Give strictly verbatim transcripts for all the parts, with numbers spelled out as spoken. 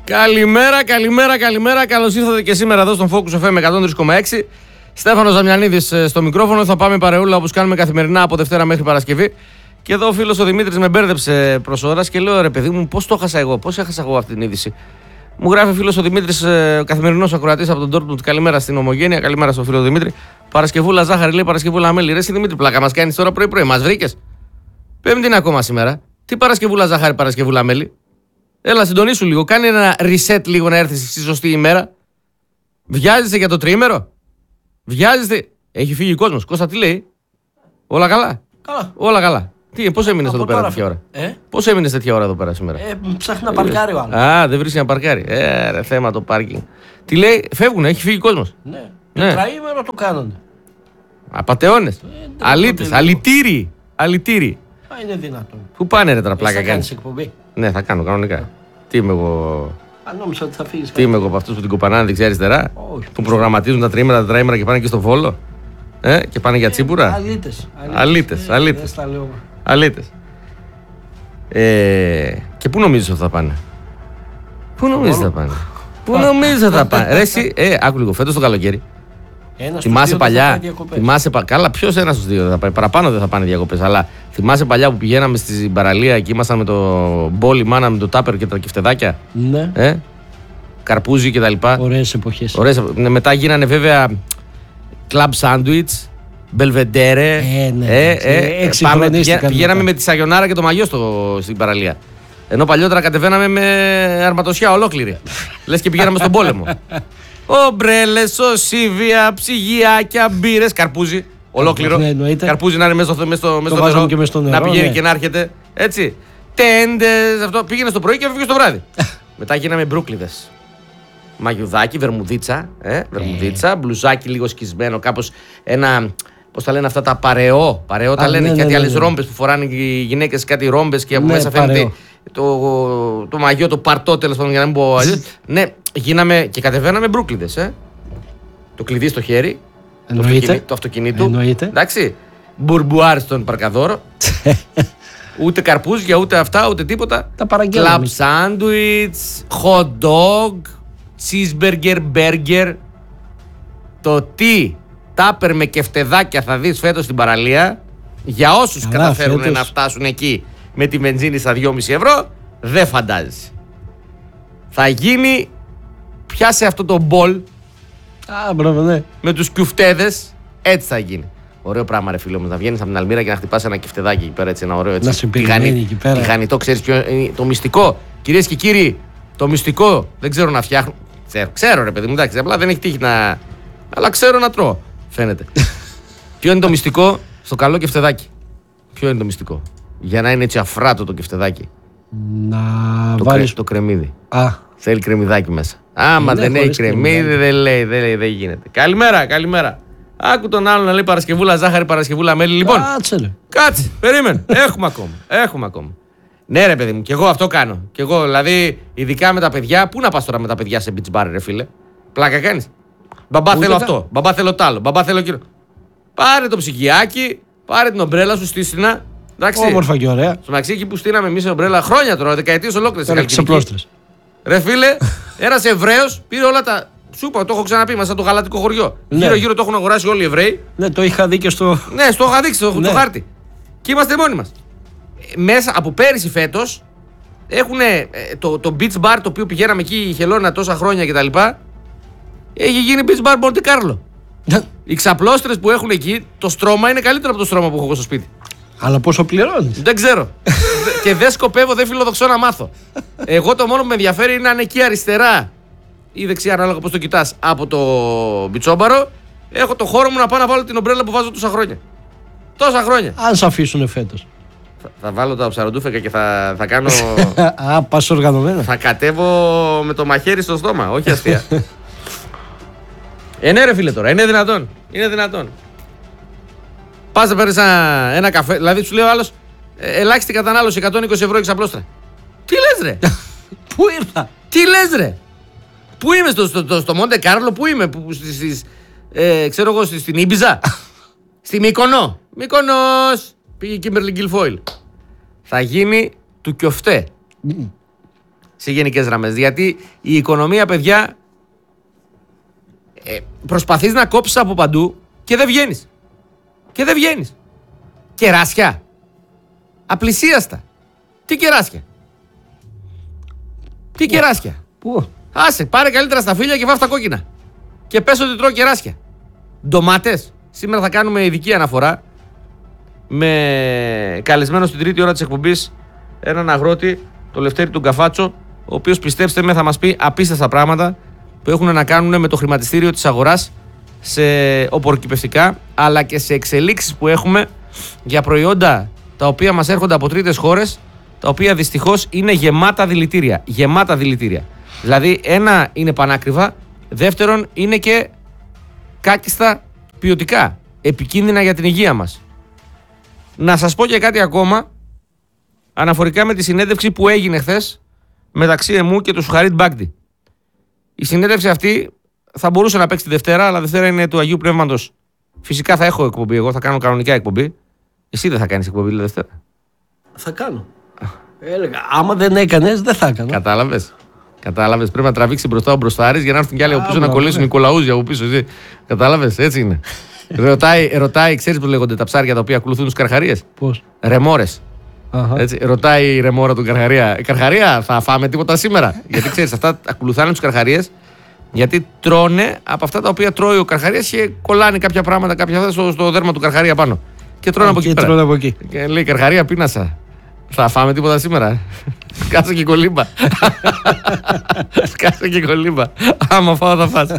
Καλημέρα, καλημέρα, καλημέρα. Καλώς ήρθατε και σήμερα εδώ στον Focus εφ εμ εκατόν τρία κόμμα έξι. Στέφανος Δαμιανίδης στο μικρόφωνο. Θα πάμε παρεούλα όπως κάνουμε καθημερινά από Δευτέρα μέχρι Παρασκευή. Και εδώ ο φίλος ο Δημήτρης με μπέρδεψε προς ώρας και λέω ρε παιδί μου, πώς το έχασα εγώ, πώς έχασα εγώ αυτή την είδηση. Μου γράφει φίλος ο Δημήτρης, ο καθημερινός ακροατής από τον Dortmund. Καλημέρα στην Ομογένεια, καλημέρα στον φίλο Δημήτρη. Παρασκευούλα ζάχαρη, λέει Παρασκευούλα μέλι. Ρε, εσύ Δημήτρη, πλάκα μας κάνεις τώρα πρωί-πρωί. Μας βρήκες. Πέμπτη είναι ακόμα σήμερα. Τι Παρασκευούλα ζάχαρη, Παρασκευούλα μέλι. Έλα, συντονίσου λίγο. Κάνει ένα reset λίγο να έρθει στη σωστή ημέρα. Βιάζεσαι για το τριήμερο. Βιάζεσαι. Έχει φύγει ο κόσμος. Κώστα, τι λέει. Όλα καλά. Καλά. Όλα καλά. Τι, πώς έμεινες εδώ πέρα τέτοια ώρα. Ε? Πώς έμεινες τέτοια ώρα εδώ πέρα σήμερα. Ε, ψάχνει να παρκάρει ο άλλος. Α, δεν βρίσκει να παρκάρει. Ε, ρε, θέμα το πάρκινγκ. Τι λέει, φεύγουνε, έχει φύγει ο κόσμος. Ναι. Ναι. Τετραήμερο το κάνονται. Απατεώνες. Ε, Αλήτες, αλητήριοι. Αλητήριοι. Α, είναι δυνατόν. Πού πάνε ρε τώρα, πλάκα Εσύ θα κάνεις. κάνεις εκπομπή. Ναι, θα κάνω κανονικά. Τι είμαι εγώ. Α, νόμιζα ότι θα φύγεις. Τι είμαι εγώ από αυτούς που την κοπανάνε δεξιά-αριστερά. Όχι. Που προγραμματίζουν τα τριήμερα, τα τετραήμερα και πάνε και στο Βόλο. Ε, και πάνε για τσίπουρα. Αλήτες. Αλήτες, Ε, αλήτες. δεν στα λέω. Αλήτες. Ε, και πού νομίζεις ότι θα πάνε. Πού νομίζεις θα πάνε. Πού νομίζεις ότι θα πάνε. Ρε εσύ, ε, άκου λίγο, φέτος το καλοκαίρι. Ένας Θυμάσαι στους δύο δεν θα παλιά. πάει διακοπές. Θυμάσαι, πα- καλά, ποιος ένας στους δύο δεν θα πάει. Παραπάνω δεν θα πάνε διακοπές. Αλλά θυμάσαι παλιά που πηγαίναμε στην παραλία και ήμασταν με το μπόλι, μάνα με το τάπερ και τα κεφτεδάκια. Ναι. Ε, καρπούζι κτλ. Ωραίες εποχές. Ωραίες. Ναι, μετά γίνανε βέβαια κλαμπ σάντουιτς, μπελβεντέρε. Ε, ναι, ε, εντάξει, ε, πάμε, εξυγχρονίστηκαν πηγα- πηγαίναμε μετά. με τη σαγιονάρα και το μαγιό στο, στην παραλία. Ενώ παλιότερα κατεβαίναμε με αρματοσιά ολόκληρη. Λες και πηγαίναμε στον πόλεμο. Ομπρέλες, οσίβια, ψυγιάκια, μπύρες, καρπούζι. Ολόκληρο. Ναι, εννοείται. Καρπούζι να είναι μέσα στο, μέσα στο, μέσα στο βάζαμε νερό. και μες στο να νερό, πηγαίνει ναι. και να έρχεται. Έτσι. Τέντες, αυτό. Πήγαινε στο πρωί και έφυγε στο βράδυ. Μετά γίναμε μπρούκλιδες. Μαγιουδάκι, βερμουδίτσα. Ε, βερμουδίτσα, μπλουζάκι λίγο σκισμένο, κάπως ένα. Πώς τα λένε αυτά τα παρεό. Παρεό τα Α, λένε. ναι, Κάτι ναι, άλλες ναι. ρόμπες που φοράνε οι γυναίκες, κάτι ρόμπες και από Ναι, μέσα παρεό. φαίνεται το, το μαγιό, το παρτό τέλος πάντων για να μην πω αλλιώς. Ναι, γίναμε και κατεβαίναμε μπρούκλιδες. Ε. Το κλειδί στο χέρι. Το, Εννοείται. αυτοκινή, το αυτοκινήτου. Εννοείται. Εντάξει. Μπουρμπουάρ στον παρκαδόρο. Ούτε καρπούζια, ούτε αυτά, ούτε τίποτα. Τα παραγγέλναμε. Κλαμπ σάντουιτς, hot dog, cheeseburger, burger. Το τι τάπερ με κεφτεδάκια θα δεις φέτος στην παραλία, για όσους Καλά, καταφέρουν φέτος. να φτάσουν εκεί με τη βενζίνη στα δυόμισι ευρώ, δεν φαντάζεσαι. Θα γίνει, πιάσε αυτό το μπολ Α, μπράβο, ναι. με τους κιουφτέδες, έτσι θα γίνει. Ωραίο πράγμα, ρε φίλο μου, να βγαίνεις από την Αλμύρα και να χτυπάς ένα κεφτεδάκι εκεί πέρα, έτσι ένα ωραίο έτσι. Να σε περιμένει εκεί πέρα. Τηγανιτό, ξέρεις ποιο είναι το μυστικό. Κυρίες και κύριοι, το μυστικό δεν ξέρω να φτιάχνω. Ξέρω, ξέρω ρε παιδί μου, εντάξει, απλά δεν έχει τύχει να. Αλλά ξέρω να τρώω, φαίνεται. Ποιο είναι το μυστικό στο καλό κεφτεδάκι. Ποιο είναι το μυστικό. Για να είναι έτσι αφράτο το κεφτεδάκι. Να Το, βάλεις... κρε, το κρεμμύδι. Α, Θέλει κρεμμυδάκι μέσα. Άμα Είναι δεν έχει χωρίς κρεμμύδι, κρεμμυδάκι. δεν λέει, δεν λέει, δεν γίνεται. Καλημέρα, καλημέρα. Άκου τον άλλον να λέει Παρασκευούλα ζάχαρη, Παρασκευούλα μέλι. Λοιπόν, κάτσε ρε. κάτσε, περίμενε. Έχουμε ακόμα. Έχουμε ακόμα. Ναι, ρε παιδί μου, και εγώ αυτό κάνω. Και εγώ, δηλαδή, ειδικά με τα παιδιά, πού να πας τώρα με τα παιδιά σε beach bar, ρε φίλε. Πλάκα κάνεις. Μπαμπά Ούτε θέλω κα- αυτό. Μπαμπά θέλω τ' άλλο. Μπαμπά θέλω κύριο. Πάρε το ψυγιάκι, πάρε την ομπρέλα σου, στήσινα. Εντάξει. Όμορφα και ωραία. Στο μεταξύ εκεί που στείναμε εμείς ομπρέλα χρόνια τώρα, δεκαετίες ολόκληρες. Τώρα τις απλώστρες. Ρε φίλε, ένας Εβραίος πήρε όλα τα. Σου είπα, το έχω ξαναπεί, μας σαν το γαλατικό χωριό. Ναι. Γύρω-γύρω το έχουν αγοράσει όλοι οι Εβραίοι. Ναι, το είχα δει και στο... Ναι, στο είχα δείξει το, Ναι. το χάρτη. Και είμαστε μόνοι μας. Ε, Μέσα από πέρυσι φέτος έχουν το, το beach bar το οποίο πηγαίναμε εκεί η Χελώνα τόσα χρόνια κτλ. Έχει γίνει beach bar Monte Carlo. Οι ξαπλώστρες που έχουν εκεί, το στρώμα είναι καλύτερο από το στρώμα που έχω εγώ στο σπίτι. Αλλά πόσο πληρώνεις. Δεν ξέρω. Δε- και δεν σκοπεύω, δεν φιλοδοξώ να μάθω. Εγώ το μόνο που με ενδιαφέρει είναι αν εκεί αριστερά ή δεξιά, ανάλογα πώς το κοιτάς, από το μπιτσόμπαρο, έχω το χώρο μου να πάω να βάλω την ομπρέλα που βάζω τόσα χρόνια. Τόσα χρόνια. Αν σε αφήσουνε φέτος. Θα, θα βάλω τα ψαροντούφεκα και θα, θα κάνω. Α, πας οργανωμένα. θα κατέβω με το μαχαίρι στο στόμα, όχι αστεία. ε, ναι, ρε φίλε τώρα, είναι δυνατόν. Είναι δυνατόν. Πας να παίρνεις ένα, ένα καφέ, δηλαδή σου λέει ο άλλος, ε, ελάχιστη κατανάλωση εκατόν είκοσι ευρώ εξαπλώστρα. Τι λες ρε, Πού ήρθα. τι λες ρε. Πού είμαι στο, στο, στο, στο Μοντε Κάρλο, πού είμαι, που, στις, στις, ε, ξέρω εγώ, στη- στην Ήμπιζα, στη Μύκονο. Μύκονος, πήγε η Κίμπερλι Γκιλφόιλ. Θα γίνει του Κιοφτέ. σε γενικές γραμμές. Γιατί η οικονομία, παιδιά, ε, προσπαθείς να κόψεις από παντού και δεν βγαίνεις. Και δεν βγαίνεις. Κεράσια. Απλησίαστα. Τι κεράσια. Τι κεράσια. Πού. Άσε, πάρε καλύτερα στα φύλλα και βάφ' τα κόκκινα. Και πες ότι τρώω κεράσια. Ντομάτες. Σήμερα θα κάνουμε ειδική αναφορά με καλεσμένο στην τρίτη ώρα της εκπομπής έναν αγρότη, το Λευτέρη του Γκαφάτσο, ο οποίος, πιστέψτε με, θα μας πει απίστευτα πράγματα που έχουν να κάνουν με το χρηματιστήριο της αγοράς σε οπορκυπευτικά, αλλά και σε εξελίξεις που έχουμε για προϊόντα τα οποία μας έρχονται από τρίτες χώρες, τα οποία δυστυχώς είναι γεμάτα δηλητήρια. Γεμάτα δηλητήρια. Δηλαδή, ένα είναι πανάκριβα, δεύτερον είναι και κάκιστα ποιοτικά, επικίνδυνα για την υγεία μας. Να σας πω και κάτι ακόμα αναφορικά με τη συνέντευξη που έγινε χθες μεταξύ εμού και του Σουχαρίτ Μπάγντι. Η συνέντευξη αυτή θα μπορούσε να παίξει τη Δευτέρα, αλλά Δευτέρα είναι του Αγίου Πνεύματος. Φυσικά θα έχω εκπομπή, εγώ θα κάνω κανονικά εκπομπή. Εσύ δεν θα κάνεις εκπομπή τη Δευτέρα. Θα κάνω. Έλεγα, άμα δεν έκανες, δεν θα έκανα. Κατάλαβες. Κατάλαβες. Πρέπει να τραβήξει μπροστά ο μπροστάρης για να έρθουν κι άλλοι από πίσω να κολλήσουν οι κολαούζοι από πίσω. Εσύ. Κατάλαβες, έτσι είναι. ρωτάει, ρωτάει, ξέρεις που λέγονται τα ψάρια τα οποία ακολουθούν τους καρχαρίες. Πώς. Ρεμόρες. Έτσι, ρωτάει η ρεμόρα του Καρχαρία. Καρχαρία, θα φάμε τίποτα σήμερα? Γιατί ξέρεις, αυτά ακολουθάνε τους καρχαρίες, γιατί τρώνε από αυτά τα οποία τρώει ο καρχαρίας και κολλάνε κάποια πράγματα, κάποια στο, στο δέρμα του καρχαρία πάνω. Και τρώνε από εκεί πέρα. Από εκεί. Και λέει, Καρχαρία, πείνασα. Θα φάμε τίποτα σήμερα? Σκάσε και κολύμπα. Σκάσε και κολύμπα. Άμα φάω θα φας.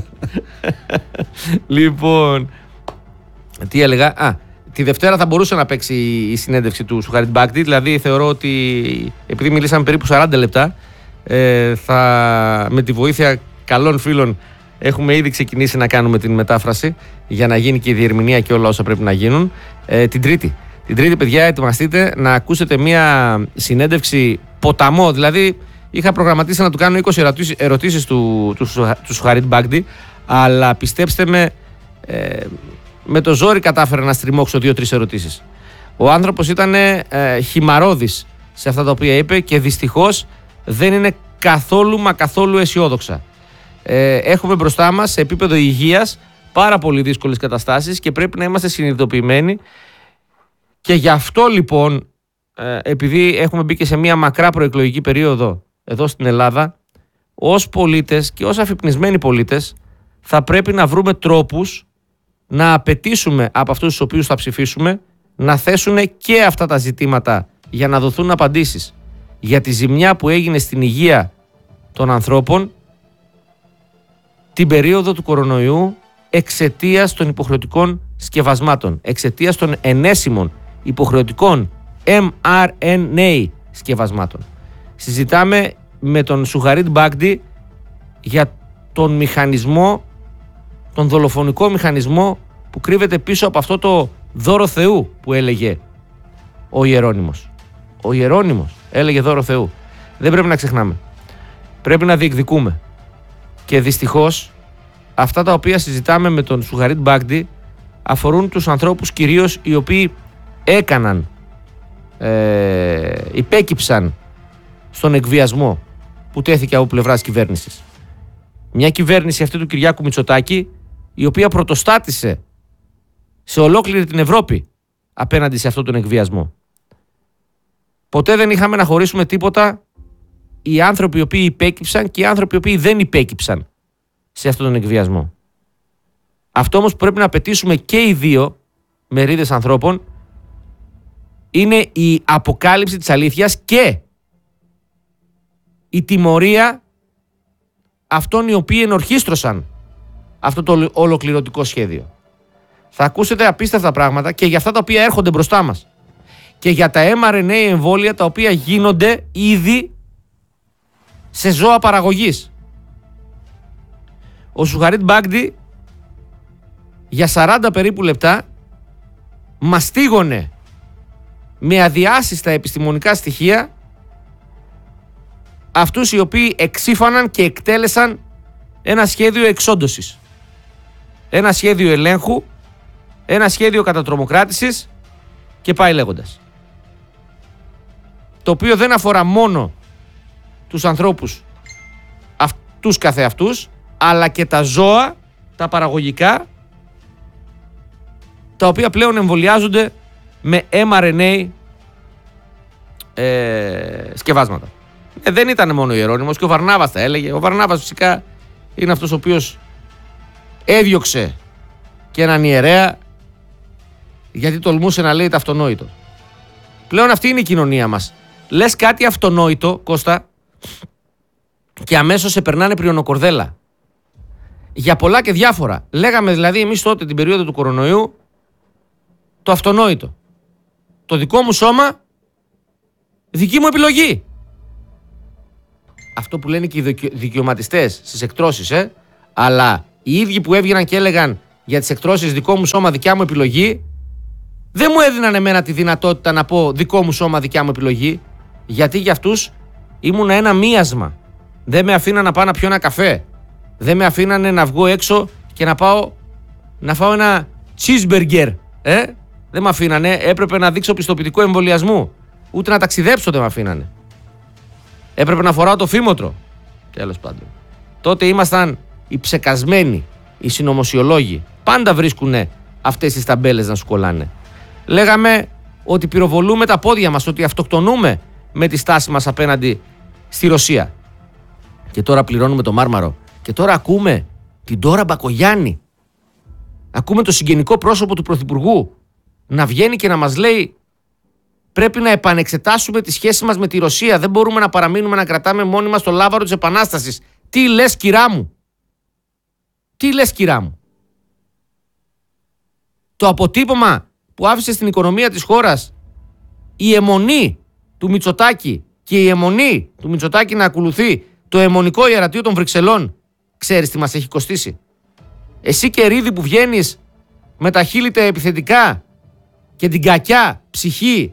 Λοιπόν, τι έλεγα? Α, τη Δευτέρα θα μπορούσε να παίξει η συνέντευξη του Σουχαρίτ Μπάγντι. Δηλαδή θεωρώ ότι, επειδή μιλήσαμε περίπου σαράντα λεπτά, ε, θα, με τη βοήθεια καλών φίλων έχουμε ήδη ξεκινήσει να κάνουμε την μετάφραση για να γίνει και η διερμηνία και όλα όσα πρέπει να γίνουν. Ε, την Τρίτη. Την Τρίτη, παιδιά, ετοιμαστείτε να ακούσετε μια συνέντευξη ποταμό. Δηλαδή, είχα προγραμματίσει να του κάνω είκοσι ερωτήσεις του, του, του Σουχαρίτ Μπάγντι, αλλά πιστέψτε με, ε, με το ζόρι κατάφερα να στριμώξω δύο-τρεις ερωτήσεις. Ο άνθρωπος ήταν ε, χυμαρώδης σε αυτά τα οποία είπε και δυστυχώς δεν είναι καθόλου μα καθόλου αισιόδοξα. Ε, έχουμε μπροστά μας σε επίπεδο υγείας πάρα πολύ δύσκολες καταστάσεις και πρέπει να είμαστε συνειδητοποιημένοι. Και γι' αυτό λοιπόν, ε, επειδή έχουμε μπει και σε μια μακρά προεκλογική περίοδο εδώ στην Ελλάδα, ως πολίτες και ως αφυπνισμένοι πολίτες θα πρέπει να βρούμε τρόπους να απαιτήσουμε από αυτούς τους οποίους θα ψηφίσουμε να θέσουν και αυτά τα ζητήματα για να δοθούν απαντήσεις για τη ζημιά που έγινε στην υγεία των ανθρώπων την περίοδο του κορονοϊού εξαιτίας των υποχρεωτικών σκευασμάτων, εξαιτίας των ενέσιμων υποχρεωτικών εμ αρ εν έι σκευασμάτων. Συζητάμε με τον Σουχαρίτ Μπάγντι για τον μηχανισμό, τον δολοφονικό μηχανισμό που κρύβεται πίσω από αυτό το δώρο Θεού που έλεγε ο Ιερώνυμος. Ο Ιερώνυμος έλεγε δώρο Θεού. Δεν πρέπει να ξεχνάμε. Πρέπει να διεκδικούμε. Και δυστυχώς αυτά τα οποία συζητάμε με τον Σουχαρίτ Μπάγντι αφορούν τους ανθρώπους κυρίως οι οποίοι έκαναν, ε, υπέκυψαν στον εκβιασμό που τέθηκε από πλευράς κυβέρνησης. Μια κυβέρνηση αυτή του Κυριάκου Μητσοτάκη, η οποία πρωτοστάτησε σε ολόκληρη την Ευρώπη απέναντι σε αυτόν τον εκβιασμό. Ποτέ δεν είχαμε να χωρίσουμε τίποτα οι άνθρωποι οι οποίοι υπέκυψαν και οι άνθρωποι οι οποίοι δεν υπέκυψαν σε αυτόν τον εκβιασμό. Αυτό όμως που πρέπει να απαιτήσουμε και οι δύο μερίδες ανθρώπων είναι η αποκάλυψη της αλήθειας και η τιμωρία αυτών οι οποίοι ενορχίστρωσαν αυτό το ολοκληρωτικό σχέδιο. Θα ακούσετε απίστευτα πράγματα και για αυτά τα οποία έρχονται μπροστά μας και για τα εμ αρ εν έι εμβόλια τα οποία γίνονται ήδη σε ζώα παραγωγής. Ο Σουχαρίτ Μπάγντι για σαράντα περίπου λεπτά μαστίγωνε με αδιάσυστα επιστημονικά στοιχεία αυτούς οι οποίοι εξήφαναν και εκτέλεσαν ένα σχέδιο εξόντωσης, ένα σχέδιο ελέγχου, ένα σχέδιο κατατρομοκράτησης και πάει λέγοντας. Το οποίο δεν αφορά μόνο τους ανθρώπους αυτούς καθεαυτούς, αλλά και τα ζώα, τα παραγωγικά, τα οποία πλέον εμβολιάζονται με εμ αρ εν έι ε, σκευάσματα. Ε, δεν ήταν μόνο ο Ιερώνυμος, και ο Βαρνάβας τα έλεγε. Ο Βαρνάβας φυσικά είναι αυτός ο οποίος έδιωξε και έναν ιερέα γιατί τολμούσε να λέει τα αυτονόητο. Πλέον αυτή είναι η κοινωνία μας. Λες κάτι αυτονόητο, Κώστα, και αμέσως σε περνάνε πριονοκορδέλα. Για πολλά και διάφορα. Λέγαμε δηλαδή εμείς τότε την περίοδο του κορονοϊού το αυτονόητο. Το δικό μου σώμα, δική μου επιλογή. Αυτό που λένε και οι δικαιωματιστές στις εκτρώσεις, ε. Αλλά οι ίδιοι που έβγαιναν και έλεγαν για τις εκτρώσεις δικό μου σώμα, δικιά μου επιλογή, δεν μου έδιναν εμένα τη δυνατότητα να πω δικό μου σώμα, δικιά μου επιλογή, γιατί για αυτούς ήμουν ένα μίασμα. Δεν με αφήναν να πάω να πιω ένα καφέ. Δεν με αφήνανε να βγω έξω και να πάω να φάω ένα cheeseburger. Ε? Δεν με αφήνανε. Έπρεπε να δείξω πιστοποιητικό εμβολιασμού. Ούτε να ταξιδέψω δεν με αφήνανε. Έπρεπε να φοράω το φήμοτρο. Τέλος πάντων. Τότε ήμασταν οι ψεκασμένοι, οι συνωμοσιολόγοι. Πάντα βρίσκουνε αυτές τις ταμπέλες να σου κολλάνε. Λέγαμε ότι πυροβολούμε τα πόδια μας, ότι αυτοκτονούμε με τη στάση μας απέναντι στη Ρωσία. Και τώρα πληρώνουμε το Μάρμαρο. Και τώρα ακούμε την Ντόρα Μπακογιάννη. Ακούμε το συγγενικό πρόσωπο του Πρωθυπουργού να βγαίνει και να μας λέει πρέπει να επανεξετάσουμε τη σχέση μας με τη Ρωσία. Δεν μπορούμε να παραμείνουμε να κρατάμε μόνοι μας το λάβαρο της Επανάστασης. Τι λες, κυρά μου? Τι λες, κυρά μου? Το αποτύπωμα που άφησε στην οικονομία της χώρας η αιμονή του Μητσοτάκη και η αιμονή του Μητσοτάκη να ακολουθεί το αιμονικό ιερατείο των Βρυξελών, ξέρεις τι μας έχει κοστίσει? Εσύ, Κερίδη, που βγαίνεις με τα χείλη τα επιθετικά και την κακιά ψυχή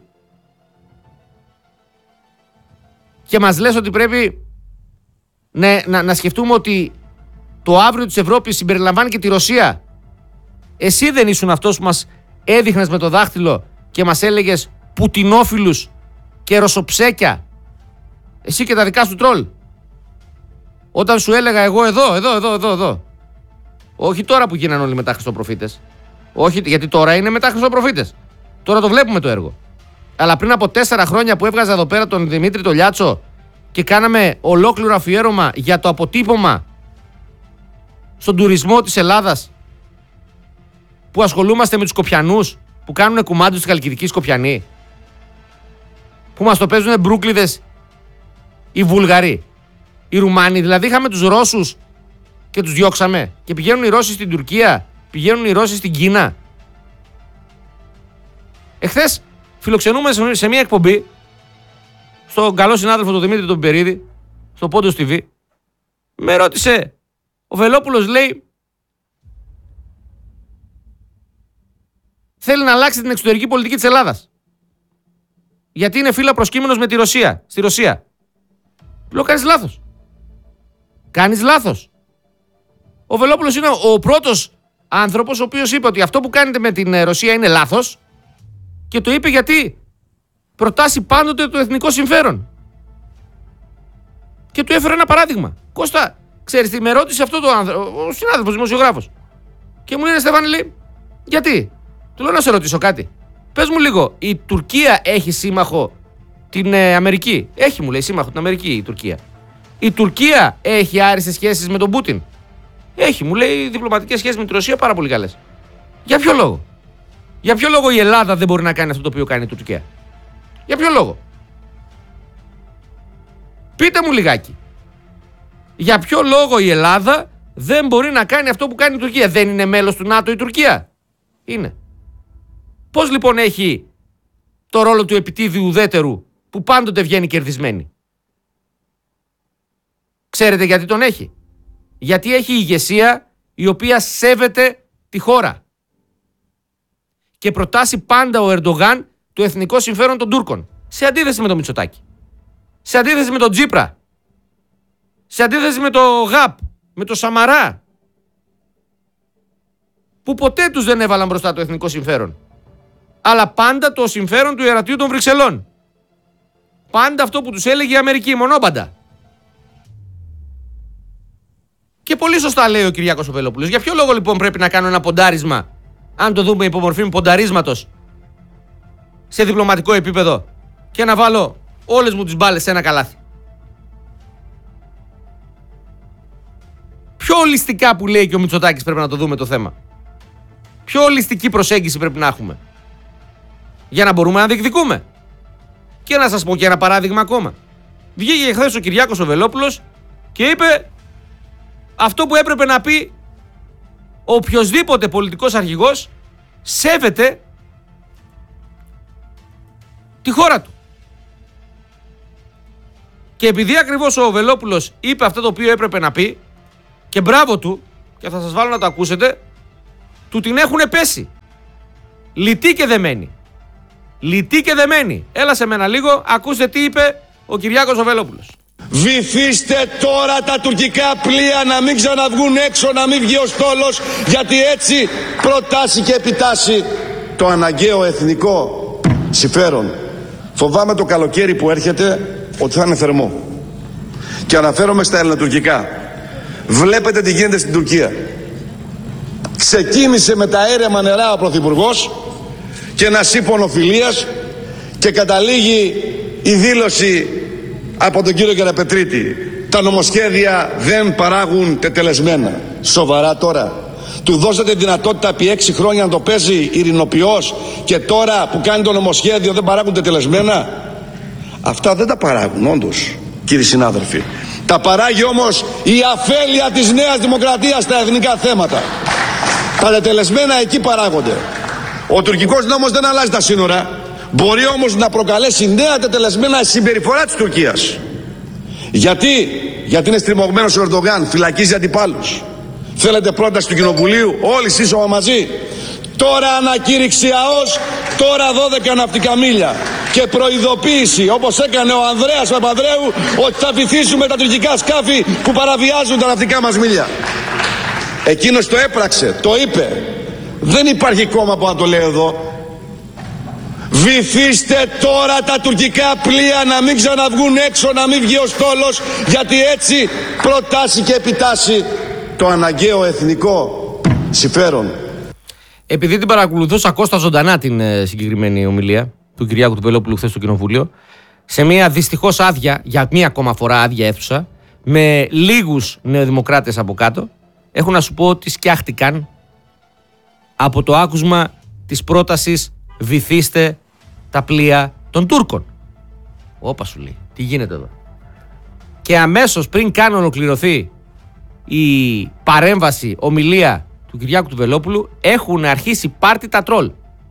και μας λες ότι πρέπει να, να, να σκεφτούμε ότι το αύριο της Ευρώπης συμπεριλαμβάνει και τη Ρωσία. Εσύ δεν ήσουν αυτός που μας έδειχνες με το δάχτυλο και μας έλεγες πουτινόφιλους και ρωσοψέκια? Εσύ και τα δικά σου τρόλ. Όταν σου έλεγα εγώ εδώ, εδώ, εδώ, εδώ, εδώ. Όχι τώρα που γίνανε όλοι μετά Χριστοπροφήτες. Όχι, γιατί τώρα είναι μετά Χριστοπροφήτες. Τώρα το βλέπουμε το έργο. Αλλά πριν από τέσσερα χρόνια που έβγαζα εδώ πέρα τον Δημήτρη τον Λιάτσο και κάναμε ολόκληρο αφιέρωμα για το αποτύπωμα στον τουρισμό της Ελλάδας, που ασχολούμαστε με τους Σκοπιανούς που κάνουν κουμάντους στη Χαλκιδική Σκοπιανή, που μας το παίζουν μπρούκλιδες οι Βούλγαροι, οι Ρουμάνοι. Δηλαδή είχαμε τους Ρώσους και τους διώξαμε και πηγαίνουν οι Ρώσοι στην Τουρκία, πηγαίνουν οι Ρώσοι στην Κίνα. Εχθές φιλοξενούμε σε μια εκπομπή στον καλό συνάδελφο τον Δημήτρη τον Περίδη, στο Πόντος τι βι. Με ρώτησε ο Βελόπουλος, λέει, θέλει να αλλάξει την εξωτερική πολιτική της Ελλάδας, γιατί είναι φύλλα προσκύμενος με τη Ρωσία, στη Ρωσία. Λέω, κάνεις λάθος. Κάνεις λάθος. Ο Βελόπουλος είναι ο πρώτος άνθρωπος ο οποίος είπε ότι αυτό που κάνετε με την Ρωσία είναι λάθος, και το είπε γιατί προτάσει πάντοτε το εθνικό συμφέρον. Και του έφερε ένα παράδειγμα. Κώστα, ξέρεις τι, με ρώτησε αυτό το άνθρωπο, ο συνάδελφος δημοσιογράφος, και μου λένε, Στέφανη, λέει, γιατί? Του λέω, να σε ρωτήσω κάτι. Πες μου λίγο, η Τουρκία έχει σύμμαχο την ε, Αμερική? Έχει, μου λέει, σύμμαχο την Αμερική η Τουρκία. Η Τουρκία έχει άριστες σχέσεις με τον Πούτιν? Έχει, μου λέει, διπλωματικές σχέσεις με τη Ρωσία πάρα πολύ καλές. Για ποιο λόγο? Για ποιο λόγο η Ελλάδα δεν μπορεί να κάνει αυτό το οποίο κάνει η Τουρκία? Για ποιο λόγο? Πείτε μου λιγάκι. Για ποιο λόγο η Ελλάδα δεν μπορεί να κάνει αυτό που κάνει η Τουρκία? Δεν είναι μέλος του ΝΑΤΟ η Τουρκία? Είναι. Πώς λοιπόν έχει το ρόλο του επιτίδιου ουδέτερου που πάντοτε βγαίνει κερδισμένη? Ξέρετε γιατί τον έχει? Γιατί έχει ηγεσία η οποία σέβεται τη χώρα και προτάσει πάντα ο Ερντογάν το εθνικό συμφέρον των Τούρκων, σε αντίθεση με τον Μητσοτάκη, σε αντίθεση με τον Τσίπρα, σε αντίθεση με το ΓΑΠ, με το Σαμαρά, που ποτέ τους δεν έβαλαν μπροστά το εθνικό συμφέρον, αλλά πάντα το συμφέρον του ιερατείου των Βρυξελών. Πάντα αυτό που τους έλεγε η Αμερική, μονόπαντα. Και πολύ σωστά λέει ο Κυριάκος ο Βελόπουλος. Για ποιο λόγο λοιπόν πρέπει να κάνω ένα ποντάρισμα, αν το δούμε υπό μορφή πονταρίσματος, σε διπλωματικό επίπεδο και να βάλω όλες μου τις μπάλες σε ένα καλάθι? Πιο ολιστικά που λέει και ο Μητσοτάκης πρέπει να το δούμε το θέμα. Πιο ολιστική προσέγγιση πρέπει να έχουμε για να μπορούμε να διεκδικούμε. Και να σας πω και ένα παράδειγμα ακόμα. Βγήκε χθες ο Κυριάκος ο Βελόπουλος και είπε αυτό που έπρεπε να πει οποιοσδήποτε πολιτικός αρχηγός σέβεται τη χώρα του. Και επειδή ακριβώς ο Βελόπουλος είπε αυτό το οποίο έπρεπε να πει, και μπράβο του, και θα σας βάλω να το ακούσετε, του την έχουνε πέσει. Λυτή και δεμένη. Λυτή και δεμένη. Έλα σε μένα λίγο, ακούστε τι είπε ο Κυριάκος ο Βελόπουλος. Βυθίστε τώρα τα τουρκικά πλοία να μην ξαναβγούν έξω, να μην βγει ο στόλος, γιατί έτσι προτάσει και επιτάσσει το αναγκαίο εθνικό συμφέρον. Φοβάμαι το καλοκαίρι που έρχεται ότι θα είναι θερμό. Και αναφέρομαι στα ελληνοτουρκικά. Βλέπετε τι γίνεται στην Τουρκία. Ξεκίνησε με τα έρεμα νερά ο Πρωθυπουργός και ένα σύμφωνο φιλίας και καταλήγει η δήλωση από τον κύριο Γεραπετρίτη. Τα νομοσχέδια δεν παράγουν τετελεσμένα. Σοβαρά τώρα? Του δώσατε δυνατότητα επί έξι χρόνια να το παίζει ειρηνοποιός και τώρα που κάνει το νομοσχέδιο δεν παράγουν τετελεσμένα? Αυτά δεν τα παράγουν όντως, κύριοι συνάδελφοι. Τα παράγει όμως η αφέλεια της Νέας Δημοκρατίας στα εθνικά θέματα. Τα τετελεσμένα εκεί παράγονται. Ο τουρκικός νόμος δεν αλλάζει τα σύνορα. Μπορεί όμως να προκαλέσει νέα τετελεσμένα συμπεριφορά της Τουρκίας. Γιατί? Γιατί είναι στριμωγμένος ο Ερντογάν, φυλακίζει αντιπάλους. Θέλετε πρόταση του Κοινοβουλίου, όλοι σύσσωμα μαζί? Τώρα ανακήρυξη ΑΟΣ, τώρα δώδεκα ναυτικά μίλια. Και προειδοποίηση, όπως έκανε ο Ανδρέας Παπανδρέου, ότι θα βυθίσουμε τα τουρκικά σκάφη που παραβιάζουν τα ναυτικά μας μίλια. Εκείνος το έπραξε, το είπε. Δεν υπάρχει κόμμα που να το λέει εδώ. Βυθίστε τώρα τα τουρκικά πλοία να μην ξαναβγούν έξω, να μην βγει ο στόλος, γιατί έτσι προτάσει και επιτάσσει το αναγκαίο εθνικό συμφέρον. Επειδή την παρακολουθούσα Κώστα ζωντανά την ε, συγκεκριμένη ομιλία του Κυριάκου του Βελόπουλου χθες στο Κοινοβούλιο, σε μια δυστυχώς άδεια, για μία ακόμα φορά άδεια αίθουσα, με λίγους νεοδημοκράτες από κάτω, έχω να σου πω ότι σκιάχτηκαν από το άκουσμα της πρότασης βυθίστε τα πλοία των Τούρκων. Όπα σου λέει, τι γίνεται εδώ? Και αμέσως πριν καν ολοκληρωθεί η παρέμβαση, ομιλία του Κυριάκου του Βελόπουλου, έχουν αρχίσει πάρτι τα τρόλ.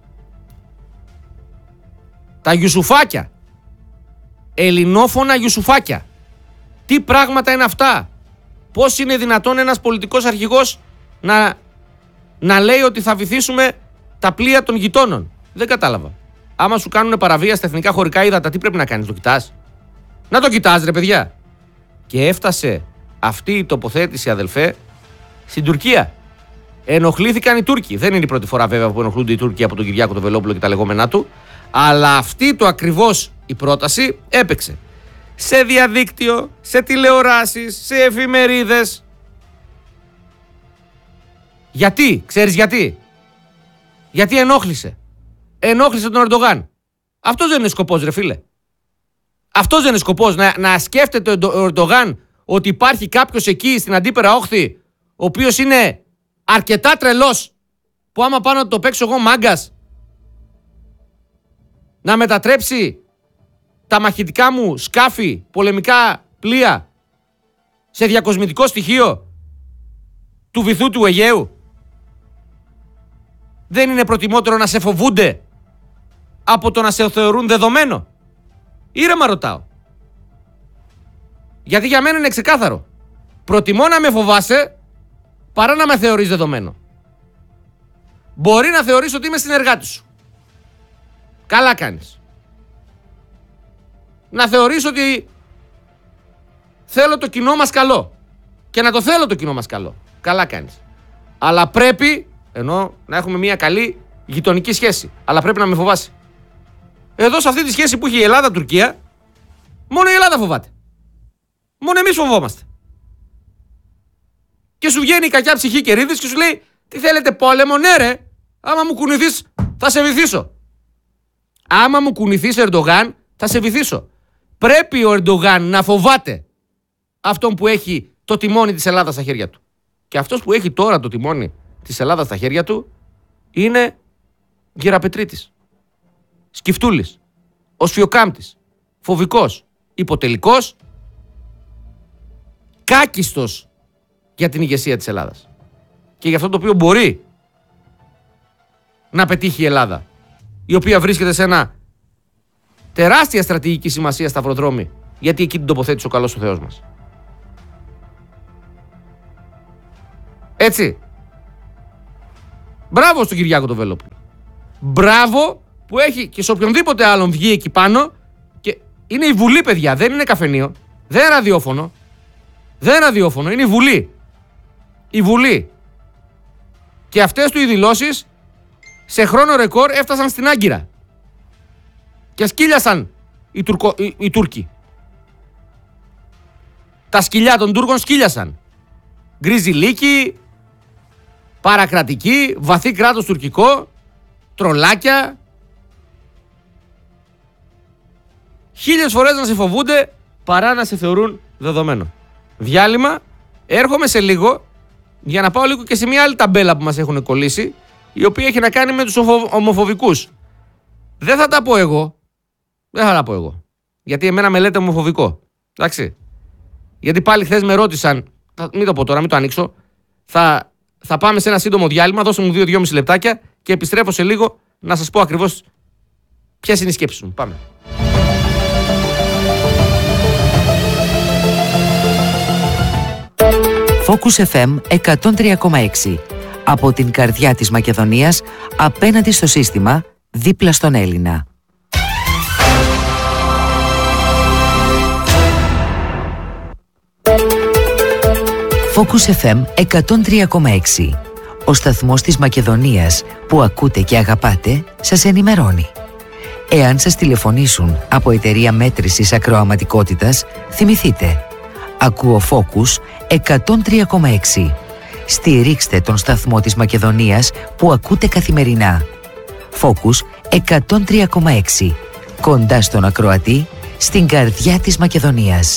Τα γιουσουφάκια. Ελληνόφωνα γιουσουφάκια. Τι πράγματα είναι αυτά? Πώς είναι δυνατόν ένας πολιτικός αρχηγός να, να λέει ότι θα βυθίσουμε τα πλοία των γειτόνων? Δεν κατάλαβα. Άμα σου κάνουν παραβία στα εθνικά χωρικά ύδατα, τι πρέπει να κάνεις? Το κοιτάς? Να το κοιτάς ρε παιδιά. Και έφτασε αυτή η τοποθέτηση, αδελφέ, στην Τουρκία. Ενοχλήθηκαν οι Τούρκοι. Δεν είναι η πρώτη φορά βέβαια που ενοχλούνται οι Τούρκοι από τον Κυριάκο τον Βελόπουλο και τα λεγόμενά του. Αλλά αυτή το ακριβώς η πρόταση έπαιξε σε διαδίκτυο, σε τηλεοράσεις, σε εφημερίδες. Γιατί? Ξέρεις γιατί? Γιατί ενόχλησε. Ενόχλησε τον Ερντογάν. Αυτός δεν είναι σκοπός ρε φίλε. Αυτός δεν είναι σκοπός. Να, να σκέφτεται ο Ερντογάν ότι υπάρχει κάποιος εκεί στην αντίπερα όχθη ο οποίος είναι αρκετά τρελός που άμα πάνω να το παίξω εγώ μάγκας, να μετατρέψει τα μαχητικά μου σκάφη, πολεμικά πλοία σε διακοσμητικό στοιχείο του βυθού του Αιγαίου? Δεν είναι προτιμότερο να σε φοβούνται από το να σε θεωρούν δεδομένο? Ήρεμα ρωτάω. Γιατί για μένα είναι ξεκάθαρο. Προτιμώ να με φοβάσαι παρά να με θεωρείς δεδομένο. Μπορεί να θεωρείς ότι είμαι συνεργάτης σου. Καλά κάνεις. Να θεωρείς ότι θέλω το κοινό μας καλό. Και να το θέλω το κοινό μας καλό. Καλά κάνεις. Αλλά πρέπει, ενώ να έχουμε μια καλή γειτονική σχέση. Αλλά πρέπει να με φοβάσει. Εδώ σε αυτή τη σχέση που έχει η Ελλάδα-Τουρκία, μόνο η Ελλάδα φοβάται. Μόνο εμείς φοβόμαστε. Και σου βγαίνει η κακιά ψυχή Κερίδης και σου λέει: τι θέλετε, πόλεμο? Ναι, ρε. Άμα μου κουνηθείς, θα σε βυθίσω. Άμα μου κουνηθείς, Ερντογάν, θα σε βυθίσω. Πρέπει ο Ερντογάν να φοβάται αυτόν που έχει το τιμόνι της Ελλάδας στα χέρια του. Και αυτός που έχει τώρα το τιμόνι της Ελλάδας στα χέρια του είναι Γεραπετρίτης, Σκυφτούλης, Οσφιοκάμπτης, φοβικός, υποτελικός, κάκιστος για την ηγεσία της Ελλάδας. Και για αυτό το οποίο μπορεί να πετύχει η Ελλάδα, η οποία βρίσκεται σε ένα τεράστια στρατηγική σημασία σταυροδρόμι, γιατί εκεί την τοποθέτησε ο καλός ο Θεός μας. Έτσι. Μπράβο στον Κυριάκο τον Βελόπουλο. Μπράβο που έχει και σε οποιονδήποτε άλλον βγει εκεί πάνω. Και είναι η Βουλή, παιδιά, δεν είναι καφενείο, δεν είναι ραδιόφωνο. Δεν είναι ραδιόφωνο, είναι η Βουλή. Η Βουλή. Και αυτές του οι δηλώσεις σε χρόνο ρεκόρ έφτασαν στην Άγκυρα. Και σκύλιασαν οι, Τουρκο, οι, οι Τούρκοι. Τα σκυλιά των Τούρκων σκύλιασαν. Γκρίζι λύκη, παρακρατική, βαθύ κράτος τουρκικό, τρολάκια. Χίλιες φορές να σε φοβούνται παρά να σε θεωρούν δεδομένο. Διάλειμμα, έρχομαι σε λίγο για να πάω λίγο και σε μια άλλη ταμπέλα που μας έχουν κολλήσει, η οποία έχει να κάνει με τους ομοφοβικούς. Δεν θα τα πω εγώ. Δεν θα τα πω εγώ. Γιατί εμένα με λέτε ομοφοβικό. Εντάξει. Γιατί πάλι χθες με ρώτησαν, θα, μην το πω τώρα, μην το ανοίξω, θα, θα πάμε σε ένα σύντομο διάλειμμα, δώστε μου δύο δυόμιση λεπτάκια και επιστρέφω σε λίγο να σας πω ακριβώς ποιες είναι οι σκέψεις μου. Πάμε. Focus εφ εμ εκατόν τρία κόμμα έξι. Από την καρδιά της Μακεδονίας, απέναντι στο σύστημα, δίπλα στον Έλληνα. Focus εφ εμ εκατόν τρία κόμμα έξι. Ο σταθμός της Μακεδονίας που ακούτε και αγαπάτε σας ενημερώνει. Εάν σας τηλεφωνήσουν από εταιρεία μέτρησης ακροαματικότητας, θυμηθείτε. Ακούω Focus εκατόν τρία κόμμα έξι. Στηρίξτε τον σταθμό της Μακεδονίας που ακούτε καθημερινά. Focus εκατόν τρία κόμμα έξι. Κοντά στον ακροατή, στην καρδιά της Μακεδονίας.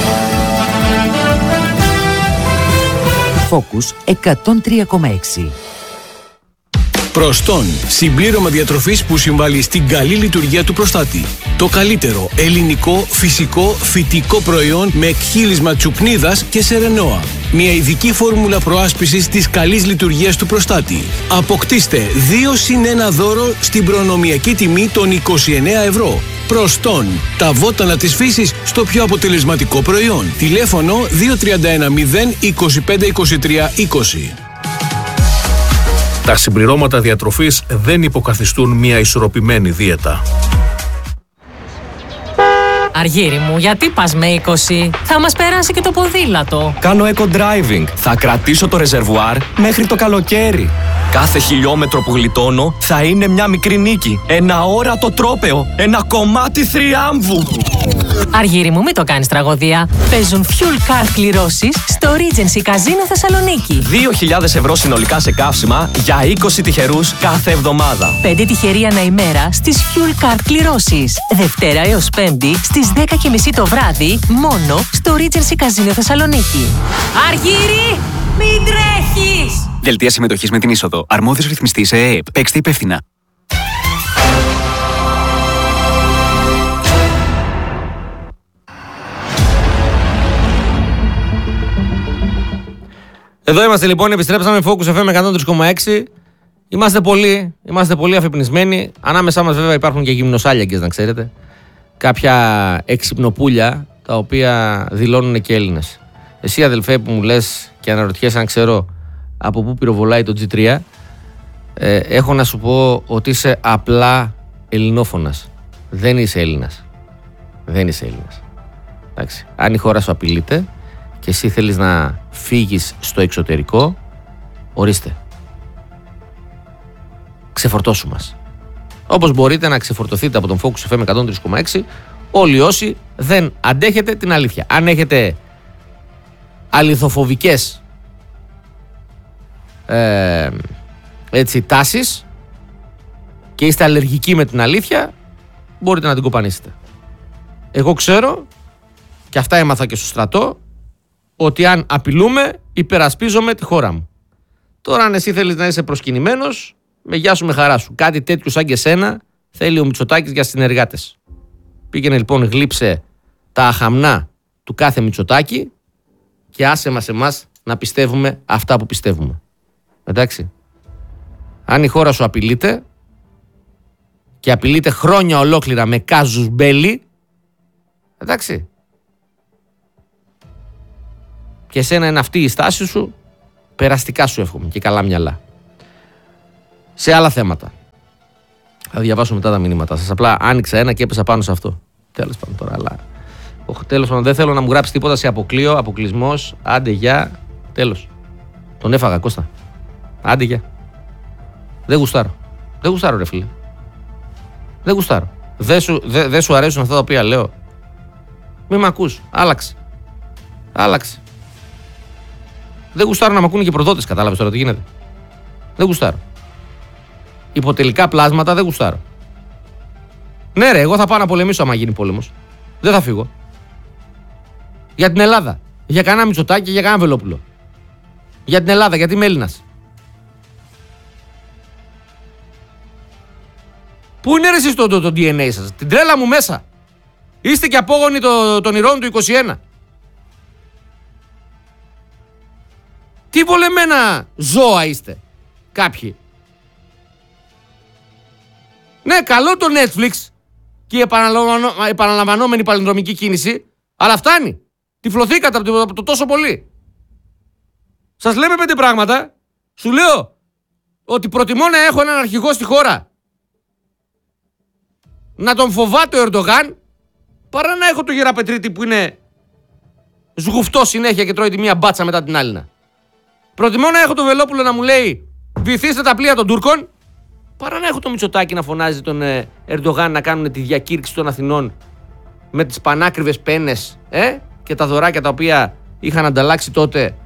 Focus εκατόν τρία κόμμα έξι. Προστόν, συμπλήρωμα διατροφής που συμβάλλει στην καλή λειτουργία του προστάτη. Το καλύτερο ελληνικό, φυσικό, φυτικό προϊόν με εκχύλισμα τσουπνίδας και σερενόα. Μια ειδική φόρμουλα προάσπισης της καλής λειτουργίας του προστάτη. Αποκτήστε δύο συν ένα δώρο στην προνομιακή τιμή των είκοσι εννέα ευρώ. Προστόν, τα βότανα της φύσης στο πιο αποτελεσματικό προϊόν. Τηλέφωνο δύο τρία ένα μηδέν είκοσι πέντε είκοσι τρία είκοσι. Τα συμπληρώματα διατροφής δεν υποκαθιστούν μια ισορροπημένη δίαιτα. Αργύρι μου, γιατί πας με είκοσι? Θα μας περάσει και το ποδήλατο. Κάνω eco-driving. Θα κρατήσω το ρεζερβουάρ μέχρι το καλοκαίρι. Κάθε χιλιόμετρο που γλιτώνω θα είναι μια μικρή νίκη. Ένα όρατο τρόπαιο. Ένα κομμάτι θριάμβου. Αργύρι μου, μην το κάνεις τραγωδία. Παίζουν fuel card κληρώσεις στο Regency Casino Θεσσαλονίκη. δύο χιλιάδες ευρώ συνολικά σε καύσιμα για είκοσι τυχερούς κάθε εβδομάδα. πέντε τυχεροί ανά ημέρα στις fuel card κληρώσεις. Δευτέρα έως Πέμπτη στις δέκα και μισή το βράδυ μόνο στο Regency Casino Θεσσαλονίκη. Αργύρι, μην τρέχεις! Δελτία συμμετοχής με την είσοδο. Αρμόδιος ρυθμιστής ΕΕΠ. Παίξτε υπεύθυνα. Εδώ είμαστε λοιπόν, επιστρέψαμε Focus εφ εμ εκατόν τρία κόμμα έξι. Είμαστε πολύ, είμαστε πολύ αφυπνισμένοι. Ανάμεσά μας βέβαια υπάρχουν και γυμνοσάλιακες, να ξέρετε. Κάποια εξυπνοπούλια τα οποία δηλώνουν και Έλληνες. Εσύ αδελφέ που μου λες και αναρωτιέσαι αν ξέρω από πού πυροβολάει το τζι τρία, ε, έχω να σου πω ότι είσαι απλά ελληνόφωνας. Δεν είσαι Έλληνας. Δεν είσαι Έλληνας. Εντάξει. Αν η χώρα σου απειλείται και εσύ θέλεις να φύγεις στο εξωτερικό, ορίστε. Ξεφορτώσου μας. Όπως μπορείτε να ξεφορτωθείτε από τον Focus εφ εμ εκατόν τρία κόμμα έξι όλοι όσοι δεν αντέχετε την αλήθεια. Αν έχετε αληθοφοβικές ε, έτσι, τάσεις και είστε αλλεργικοί με την αλήθεια, μπορείτε να την κοπανίσετε. Εγώ ξέρω, και αυτά έμαθα και στο στρατό, ότι αν απειλούμε, υπερασπίζομαι τη χώρα μου. Τώρα αν εσύ θέλεις να είσαι προσκυνημένος, με γεια σου, με χαρά σου. Κάτι τέτοιο σαν και σένα θέλει ο Μητσοτάκης για συνεργάτες. Πήγαινε λοιπόν, γλύψε τα αχαμνά του κάθε Μητσοτάκη και άσε μας εμάς να πιστεύουμε αυτά που πιστεύουμε. Εντάξει. Αν η χώρα σου απειλείται και απειλείται χρόνια ολόκληρα με κάζους μπέλι, εντάξει. Και εσένα είναι αυτή η στάση σου, περαστικά σου εύχομαι και καλά μυαλά. Σε άλλα θέματα. Θα διαβάσω μετά τα μηνύματα σας. Απλά άνοιξα ένα και έπεσα πάνω σε αυτό. Τέλος πάντων τώρα, αλλά. Τέλος πάντων, δεν θέλω να μου γράψει τίποτα σε αποκλείω, αποκλεισμός. Άντε γεια. Τέλος. Τον έφαγα, Κώστα. Άντε γεια. Δεν γουστάρω. Δεν γουστάρω, ρε φίλε. Δεν γουστάρω. Δεν σου, δε, δε σου αρέσουν αυτά τα οποία λέω. Μη μ' ακούς. Άλλαξε. Άλλαξε. Δεν γουστάρω να μ' ακούνε και προδότες, κατάλαβες τώρα τι γίνεται. Δεν γουστάρω. Υποτελικά πλάσματα δεν γουστάρω. Ναι, ρε, εγώ θα πάω να πολεμήσω άμα γίνει πόλεμος. Δεν θα φύγω. Για την Ελλάδα. Για κανένα Μητσοτάκη, για κανένα Βελόπουλο. Για την Ελλάδα, γιατί είμαι Έλληνας. Πού είναι ρε εσείς το, το, το ντι εν έι σας, την τρέλα μου μέσα. Είστε και απόγονοι το, των ηρώων του είκοσι ένα. Τι βολεμένα ζώα είστε κάποιοι. Ναι, καλό το Netflix και η επαναλαμβανό, επαναλαμβανόμενη παλινδρομική κίνηση, αλλά φτάνει. Τυφλωθήκατε από το, από το τόσο πολύ. Σας λέμε πέντε πράγματα. Σου λέω ότι προτιμώ να έχω έναν αρχηγό στη χώρα να τον φοβάται ο Ερντογάν παρά να έχω το Γεραπετρίτη που είναι σγουφτό συνέχεια και τρώει τη μία μπάτσα μετά την άλλη. Προτιμώ να έχω το Βελόπουλο να μου λέει βυθίστε τα πλοία των Τούρκων παρά να έχω το Μητσοτάκη να φωνάζει τον ε, Ερντογάν να κάνουν τη διακήρυξη των Αθηνών με τις πανάκριβες πένες ε, και τα δωράκια τα οποία είχαν ανταλλάξει τότε,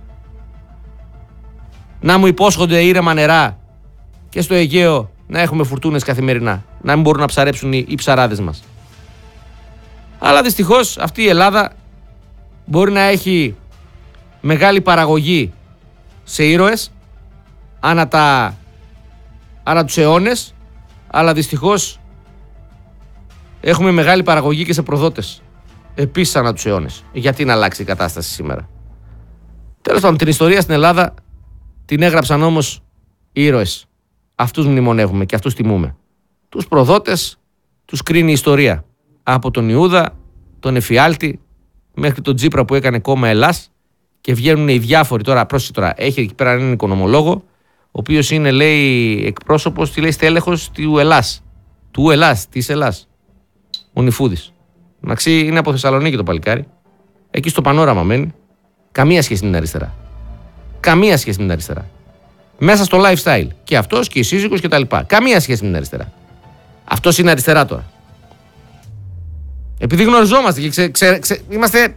να μου υπόσχονται ήρεμα νερά και στο Αιγαίο να έχουμε φουρτούνες καθημερινά, να μην μπορούν να ψαρέψουν οι, οι ψαράδες μας. Αλλά δυστυχώς αυτή η Ελλάδα μπορεί να έχει μεγάλη παραγωγή σε ήρωες ανά, τα, ανά τους αιώνες, αλλά δυστυχώς έχουμε μεγάλη παραγωγή και σε προδότες επίσης ανά τους αιώνες. Γιατί να αλλάξει η κατάσταση σήμερα. Τέλος πάντων, την ιστορία στην Ελλάδα την έγραψαν όμως οι ήρωες. Αυτούς μνημονεύουμε και αυτούς τιμούμε. Τους προδότες τους κρίνει η ιστορία. Από τον Ιούδα, τον Εφιάλτη, μέχρι τον Τζίπρα που έκανε κόμμα Ελλάς και βγαίνουν οι διάφοροι. Τώρα, πρόσεχε τώρα, έχει εκεί πέρα έναν οικονομολόγο, ο οποίος είναι, λέει, εκπρόσωπος, τι λέει, στέλεχος του Ελλάς. Του Ελλάς, της Ελλάς. Ο Νιφούδης. Μαξί, είναι από Θεσσαλονίκη το παλικάρι. Εκεί στο Πανόραμα μένει. Καμία σχέση με την αριστερά. Καμία σχέση με την αριστερά. Μέσα στο lifestyle. Και αυτός και η σύζυγος και τα λοιπά. Καμία σχέση με την αριστερά. Αυτός είναι αριστερά τώρα. Επειδή γνωριζόμαστε και ξε, ξε, ξε, είμαστε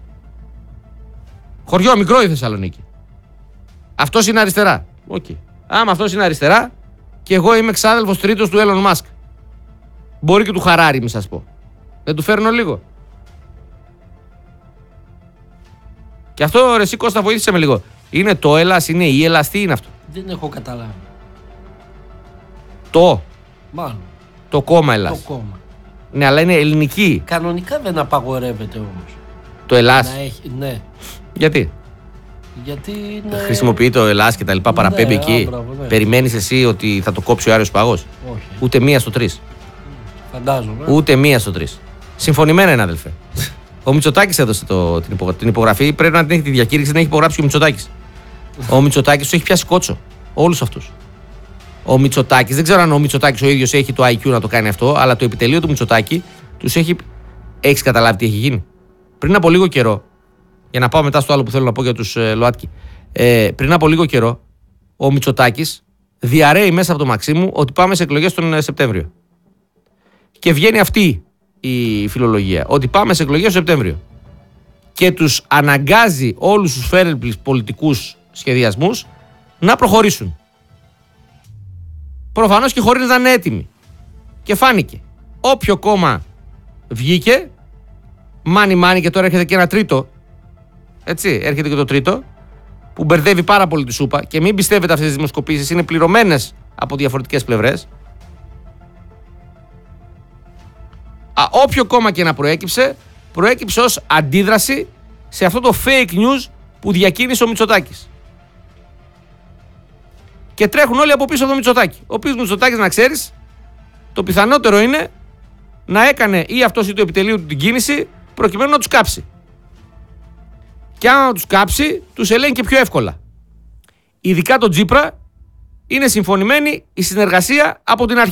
χωριό μικρό η Θεσσαλονίκη. Αυτός είναι αριστερά. Okay. Άμα αυτός είναι αριστερά και εγώ είμαι ξάδελφος τρίτος του Elon Musk. Μπορεί και του Χαράρι, μη σας πω. Δεν του φέρνω λίγο. Και αυτό ρε εσύ Κώστα, βοήθησε με λίγο. Είναι το Ελλάς, είναι η Ελλάς, τι είναι αυτό? Δεν έχω καταλάβει. Το. Μάλλον. Το κόμμα Ελλάς. Το κόμμα. Ναι, αλλά είναι ελληνική. Κανονικά δεν απαγορεύεται όμως. Το Ελλάς. Να έχει, ναι. Γιατί? Γιατί είναι... Χρησιμοποιεί το Ελλάς και τα λοιπά, παραπέμπει ναι, εκεί. Άμπραβο, ναι. Περιμένεις εσύ ότι θα το κόψει ο Άριος Παγός? Όχι. Ούτε μία στο τρεις. Φαντάζομαι. Ούτε μία στο τρεις. Συμφωνημένα είναι, αδελφέ. Ο Μητσοτάκης έδωσε το, την, υπογρα... την υπογραφή. Πρέπει να την έχει τη διακήρυξη, την έχει υπογράψει και ο Μητσοτάκης. Ο Μητσοτάκης του έχει πιάσει κότσο. Όλους αυτούς. Ο Μητσοτάκης, δεν ξέρω αν ο Μητσοτάκης ο ίδιος έχει το άι κιου να το κάνει αυτό, αλλά το επιτελείο του Μητσοτάκη τους έχει. Έχεις καταλάβει τι έχει γίνει? Πριν από λίγο καιρό, για να πάω μετά στο άλλο που θέλω να πω για τους ε, ΛΟΑΤΚΙ, ε, πριν από λίγο καιρό, ο Μητσοτάκης διαρρέει μέσα από το Μαξίμου ότι πάμε σε εκλογές τον ε, Σεπτέμβριο. Και βγαίνει αυτή η φιλολογία, ότι πάμε σε εκλογές τον Σεπτέμβριο. Και τους αναγκάζει όλους τους φέρελπλους πολιτικούς σχεδιασμούς να προχωρήσουν. Προφανώς και χωρίς να είναι έτοιμοι. Και φάνηκε. Όποιο κόμμα βγήκε, μάνι μάνι, και τώρα έρχεται και ένα τρίτο, έτσι, έρχεται και το τρίτο, που μπερδεύει πάρα πολύ τη σούπα, και μην πιστεύετε αυτές τις δημοσκοπήσεις, είναι πληρωμένες από διαφορετικές πλευρές. Α, όποιο κόμμα και να προέκυψε, προέκυψε ως αντίδραση σε αυτό το fake news που διακίνησε ο Μητσοτάκης. Και τρέχουν όλοι από πίσω από το Μητσοτάκη. Ο οποίος Μητσοτάκης, να ξέρεις, το πιθανότερο είναι να έκανε ή αυτός ή το επιτελείο του την κίνηση προκειμένου να τους κάψει. Και αν τους κάψει, τους ελέγχει και πιο εύκολα. Ειδικά τον Τσίπρα είναι συμφωνημένη η συνεργασία από την αρχή.